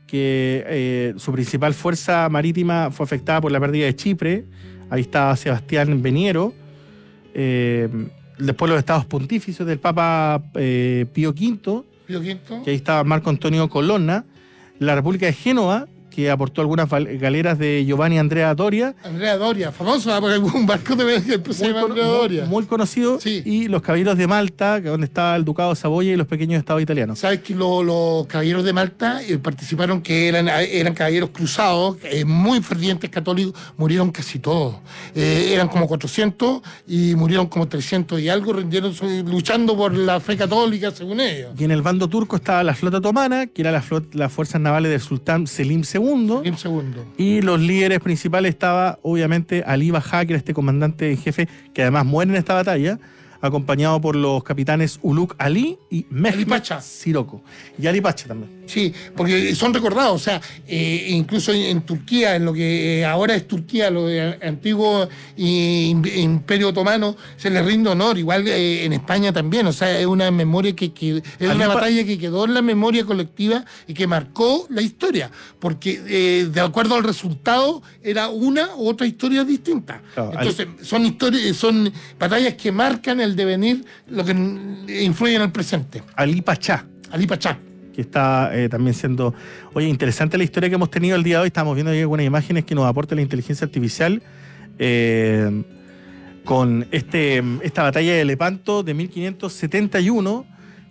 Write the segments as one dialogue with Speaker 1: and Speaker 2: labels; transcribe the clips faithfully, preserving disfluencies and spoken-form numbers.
Speaker 1: que eh, su principal fuerza marítima fue afectada por la pérdida de Chipre. Ahí estaba Sebastián Veniero. Eh, después los estados pontificios del Papa eh, Pío Quinto,
Speaker 2: Pío Quinto.
Speaker 1: que ahí estaba Marco Antonio Colonna. La República de Génova, que aportó algunas galeras de Giovanni Andrea Doria.
Speaker 2: Andrea Doria, famoso, porque hay un barco de que se llama Andrea Doria.
Speaker 1: Muy, muy conocido.
Speaker 2: Sí.
Speaker 1: Y los caballeros de Malta, donde estaba el Ducado de Saboya y los pequeños estados italianos.
Speaker 2: Sabes que lo, los caballeros de Malta eh, participaron, que eran, eran caballeros cruzados, eh, muy fervientes católicos, murieron casi todos. Eh, eran como cuatrocientos y murieron como trescientos y algo, rindieron luchando por la fe católica, según ellos.
Speaker 1: Y en el bando turco estaba la flota otomana, que era la flota, las fuerzas navales del sultán Selim segundo.
Speaker 2: Selim segundo.
Speaker 1: Y los líderes principales estaba, obviamente, Ali Bajá, que era este comandante en jefe, que además muere en esta batalla, acompañado por los capitanes Uluk Ali y Mehmet Siroko. Y Ali Pacha también.
Speaker 2: Sí, porque son recordados, o sea, eh, incluso en, en Turquía, en lo que eh, ahora es Turquía, lo de antiguo eh, Imperio Otomano, se les rinde honor, igual eh, en España también, o sea, es una memoria que, que es Ali una batalla que quedó en la memoria colectiva y que marcó la historia, porque eh, de acuerdo al resultado era una u otra historia distinta. Claro, entonces, Ali... son historias, son batallas que marcan el devenir, lo que influye en el presente.
Speaker 1: Ali Pachá.
Speaker 2: Ali Pachá.
Speaker 1: Que está eh, también siendo... Oye, interesante la historia que hemos tenido el día de hoy. Estamos viendo ahí algunas imágenes que nos aporta la inteligencia artificial eh, con este esta batalla de Lepanto de mil quinientos setenta y uno.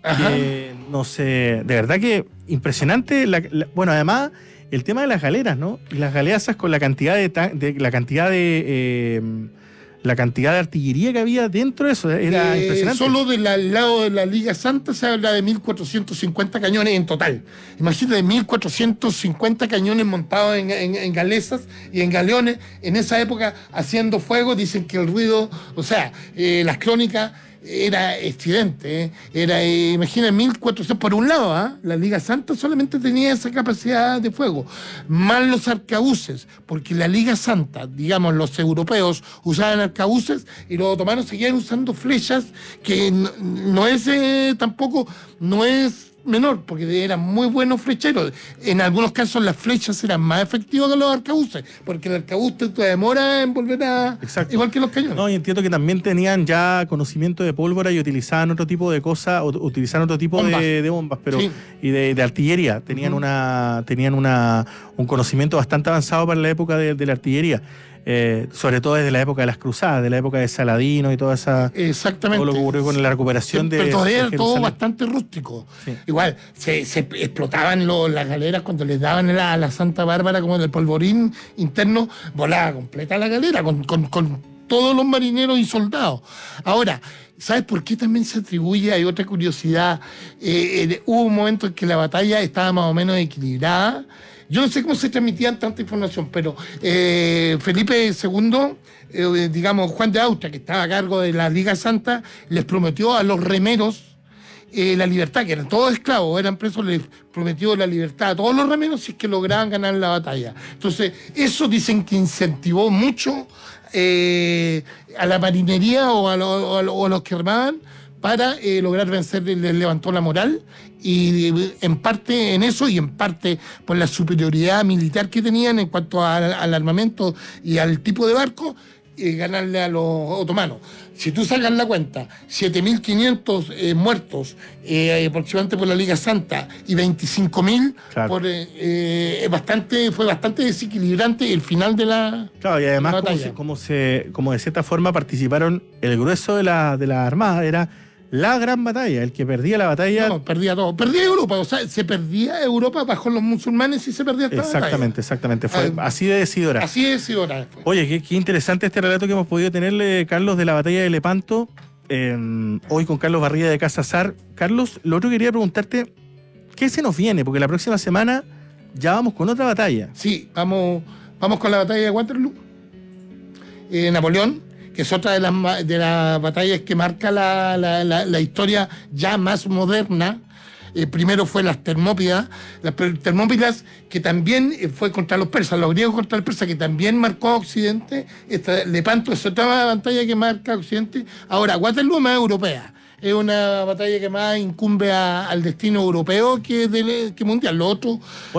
Speaker 1: Que, no sé, de verdad que impresionante. La, la, bueno, además, el tema de las galeras, ¿no? Las galeazas con la cantidad de... de la cantidad de... Eh, la cantidad de artillería que había dentro de eso era eh, impresionante.
Speaker 2: Solo del lado de la Liga Santa se habla de mil cuatrocientos cincuenta cañones en total. Imagínate, mil cuatrocientos cincuenta cañones montados en, en, en galesas y en galeones. En esa época haciendo fuego, dicen que el ruido, o sea, eh, las crónicas era estridente. ¿eh? Era, eh, imagina, mil cuatrocientos. Por un lado, ¿eh? la Liga Santa solamente tenía esa capacidad de fuego. Más los arcabuces, porque la Liga Santa, digamos, los europeos usaban arcabuces y los otomanos seguían usando flechas, que no, no es eh, tampoco, no es menor, porque eran muy buenos flecheros. En algunos casos las flechas eran más efectivas que los arcabuces, porque el arcabuz te demora en volver a...
Speaker 1: Exacto.
Speaker 2: Igual que los cañones.
Speaker 1: No, y entiendo que también tenían ya conocimiento de pólvora y utilizaban otro tipo de cosas, utilizaban otro tipo bombas. De, de bombas, pero sí. y de, de artillería. Tenían uh-huh. una tenían una un conocimiento bastante avanzado para la época de, de la artillería. Eh, sobre todo desde la época de las cruzadas, de la época de Saladino y toda esa...
Speaker 2: Exactamente.
Speaker 1: Todo lo que ocurrió con la recuperación
Speaker 2: sí,
Speaker 1: de...
Speaker 2: Pero todavía
Speaker 1: de
Speaker 2: era todo bastante rústico. Sí. Igual, se, se explotaban lo, las galeras cuando les daban a la Santa Bárbara como del polvorín interno, volaba completa la galera con, con, con todos los marineros y soldados. Ahora, ¿sabes por qué también se atribuye? Hay otra curiosidad. Eh, eh, hubo un momento en que la batalla estaba más o menos equilibrada. Yo no sé cómo se transmitían tanta información, pero eh, Felipe segundo, eh, digamos, Juan de Austria, que estaba a cargo de la Liga Santa, les prometió a los remeros eh, la libertad, que eran todos esclavos, eran presos, les prometió la libertad a todos los remeros si es que lograban ganar la batalla. Entonces, eso dicen que incentivó mucho eh, a la marinería o a, lo, o, a lo, o a los que armaban para eh, lograr vencer, les levantó la moral, y en parte en eso y en parte por la superioridad militar que tenían en cuanto a, al armamento y al tipo de barco, eh, ganarle a los otomanos. Si tú sacas la cuenta, siete mil quinientos eh, muertos eh, aproximadamente por la Liga Santa y veinticinco mil, claro. por, eh, eh, bastante, fue bastante desequilibrante el final de la
Speaker 1: Claro, y además como, se, como, se, como de cierta forma participaron el grueso de la, de la Armada, era la gran batalla, el que perdía la batalla...
Speaker 2: No, perdía todo. Perdía Europa, o sea, se perdía Europa bajo los musulmanes y se perdía esta
Speaker 1: Exactamente,
Speaker 2: batalla.
Speaker 1: exactamente. Fue ah, así de decidora.
Speaker 2: Así de decidora después.
Speaker 1: Oye, qué, qué interesante este relato que hemos podido tenerle, Carlos, de la batalla de Lepanto, eh, hoy con Carlos Barría de Casa Sar. Carlos, lo otro que quería preguntarte, ¿qué se nos viene? Porque la próxima semana ya vamos con otra batalla.
Speaker 2: Sí, vamos, vamos con la batalla de Waterloo, eh, Napoleón, que es otra de las, de las batallas que marca la, la, la, la historia ya más moderna. Eh, primero fue las Termópilas, las Termópilas que también fue contra los persas, los griegos contra los persas, que también marcó a Occidente. Esta, Lepanto es otra batalla que marca a Occidente. Ahora, Waterloo es más europea. Es una batalla que más incumbe a, al destino europeo que, de, que mundial. Lo otro...